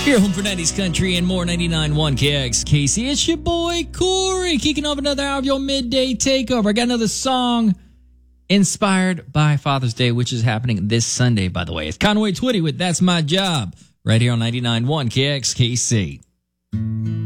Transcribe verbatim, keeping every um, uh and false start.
Here, home for nineties country and more. Ninety-nine point one K X K C. It's your boy Corey kicking off another hour of your midday takeover. I got another song inspired by Father's Day, which is happening this Sunday, by the way. It's Conway Twitty with That's My Job right here on ninety-nine point one K X K C.